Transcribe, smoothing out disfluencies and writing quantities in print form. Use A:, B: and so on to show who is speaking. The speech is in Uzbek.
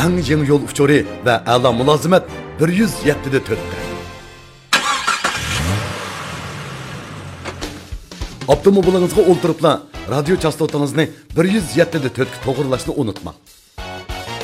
A: eng yangi yo'l uchuri va a'lo mulozimat 107 4. Avtomobilingizga o'ltiribla radio chastotangizni 107 4 ga to'g'rilashni unutmang.